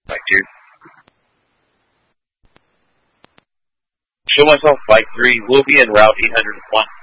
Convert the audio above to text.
Bike 2. Show myself, Bike 3 will be en route 801.